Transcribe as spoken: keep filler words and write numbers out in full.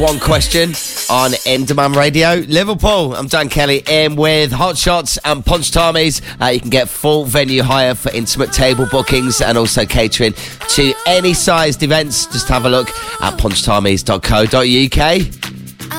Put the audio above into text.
One question on In Demand Radio. Liverpool, I'm Dan Kelly in with Hot Shots and Punch Tommy's. Uh, you can get full venue hire for intimate table bookings and also catering to any sized events. Just have a look at punch tommys dot co dot uk.